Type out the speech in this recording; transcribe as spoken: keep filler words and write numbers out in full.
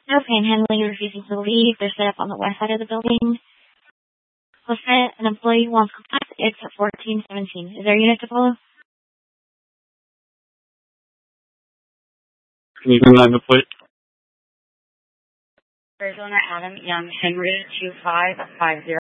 No panhandling or refusing to leave. They're set up on the west side of the building. Jose, an employee wants contact. It's at fourteen seventeen. Is there a unit to follow? Can you combine the plate? Arizona Adam Young Henry two five five zero.